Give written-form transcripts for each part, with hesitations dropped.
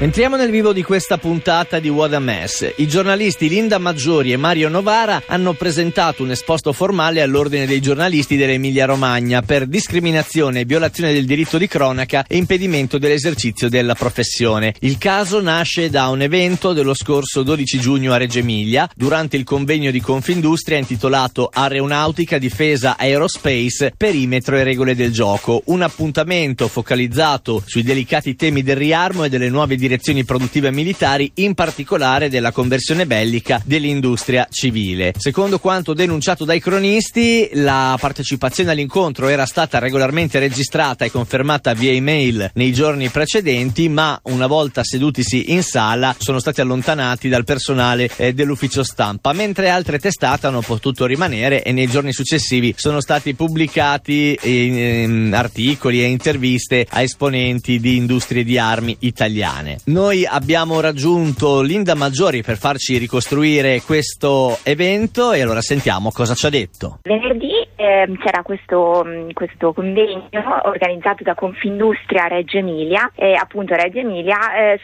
Entriamo nel vivo di questa puntata di What a Mess. I giornalisti Linda Maggiori e Mario Novara hanno presentato un esposto formale all'Ordine dei giornalisti dell'Emilia-Romagna per discriminazione, violazione del diritto di cronaca e impedimento dell'esercizio della professione. Il caso nasce da un evento dello scorso 12 giugno a Reggio Emilia, durante il convegno di Confindustria intitolato Aeronautica, Difesa, Aerospace, Perimetro e regole del gioco. Un appuntamento focalizzato sui delicati temi del riarmo e delle nuove direzioni produttive militari, in particolare della conversione bellica dell'industria civile. Secondo quanto denunciato dai cronisti, la partecipazione all'incontro era stata regolarmente registrata e confermata via email nei giorni precedenti, ma una volta sedutisi in sala sono stati allontanati dal personale dell'ufficio stampa, mentre altre testate hanno potuto rimanere e nei giorni successivi sono stati pubblicati articoli e interviste a esponenti di industrie di armi italiane. Noi abbiamo raggiunto Linda Maggiori per farci ricostruire questo evento e allora sentiamo cosa ci ha detto. Venerdì c'era questo convegno organizzato da Confindustria Reggio Emilia, appunto Reggio Emilia,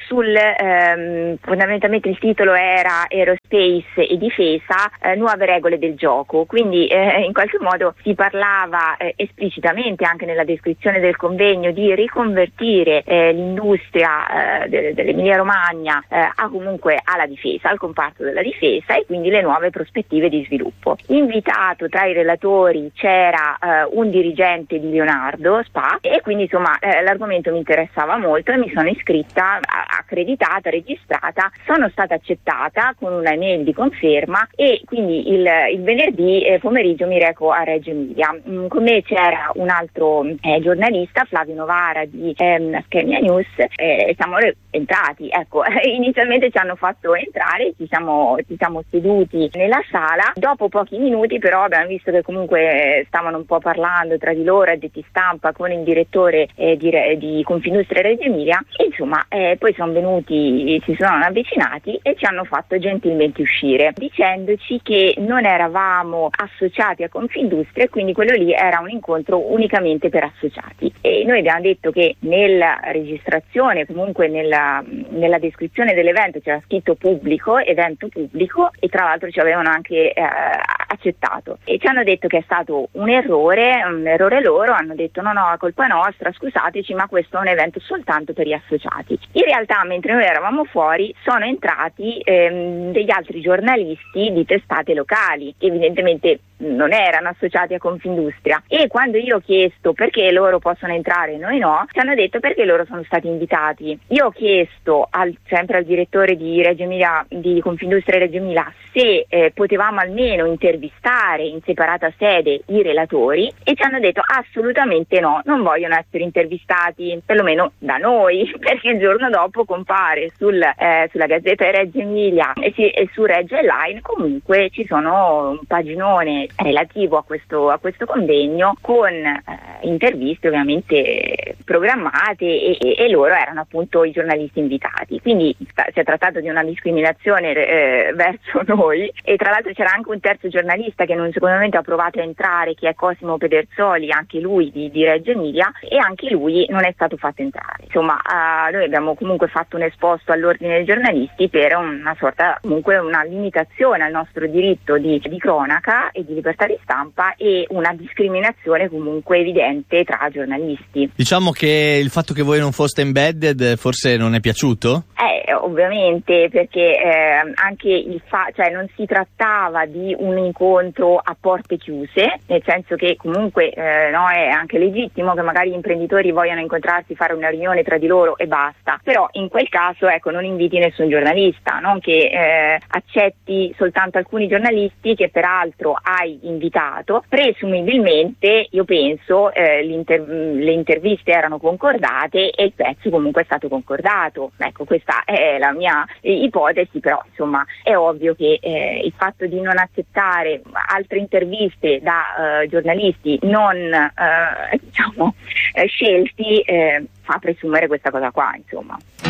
fondamentalmente il titolo era Aerospace e Difesa, nuove regole del gioco, quindi in qualche modo si parlava esplicitamente anche nella descrizione del convegno di riconvertire l'industria dell'Emilia Romagna comunque alla difesa, al comparto della difesa, e quindi le nuove prospettive di sviluppo. Invitato tra i relatori c'era un dirigente di Leonardo Spa, e quindi insomma l'argomento mi interessava molto e mi sono iscritta, accreditata, registrata, sono stata accettata con una email di conferma e quindi il venerdì pomeriggio mi reco a Reggio Emilia. Con me c'era un altro giornalista, Flavio Novara di Aschemia News, e siamo entrati, ecco, inizialmente ci hanno fatto entrare, ci siamo seduti nella sala. Dopo pochi minuti però abbiamo visto che comunque stavano un po' parlando tra di loro, addetti stampa, con il direttore di Confindustria Reggio Emilia, e insomma poi sono venuti, si sono avvicinati e ci hanno fatto gentilmente uscire dicendoci che non eravamo associati a Confindustria e quindi quello lì era un incontro unicamente per associati. E noi abbiamo detto che nella registrazione, comunque nella descrizione dell'evento c'era scritto pubblico, evento pubblico, e tra l'altro ci avevano anche accettato, e ci hanno detto che è stato un errore loro, hanno detto no, è colpa nostra, scusateci, ma questo è un evento soltanto per gli associati. In realtà mentre noi eravamo fuori sono entrati degli altri giornalisti di testate locali che evidentemente non erano associati a Confindustria, e quando io ho chiesto perché loro possono entrare e noi no, ci hanno detto perché loro sono stati invitati. Io ho chiesto sempre al direttore di Reggio Emilia, di Confindustria Reggio Emilia, se potevamo almeno intervistare in separata sede i relatori, e ci hanno detto assolutamente no, non vogliono essere intervistati, perlomeno da noi, perché il giorno dopo compare sulla Gazzetta di Reggio Emilia e su Reggio Online comunque ci sono un paginone relativo a questo convegno con interviste ovviamente programmate, e loro erano appunto i giornalisti invitati, quindi si è trattato di una discriminazione verso noi. E tra l'altro c'era anche un terzo giornalista che non secondo me ha provato a entrare, che è Cosimo Pedersoli, anche lui di Reggio Emilia, e anche lui non è stato fatto entrare. Insomma noi abbiamo comunque fatto un esposto all'Ordine dei giornalisti per una sorta, comunque una limitazione al nostro diritto di cronaca e di libertà di stampa, e una discriminazione comunque evidente tra giornalisti. Diciamo che il fatto che voi non foste embedded forse non è piaciuto? Ovviamente, perché anche cioè non si trattava di un incontro a porte chiuse, nel senso che comunque è anche legittimo che magari gli imprenditori vogliano incontrarsi, fare una riunione tra di loro e basta, però in quel caso non inviti nessun giornalista, non che accetti soltanto alcuni giornalisti che peraltro hai invitato. Presumibilmente, io penso, le interviste erano concordate e il prezzo comunque è stato concordato. Ecco, questa è la mia ipotesi, però insomma è ovvio che il fatto di non accettare altre interviste da giornalisti non scelti fa presumere questa cosa qua, insomma.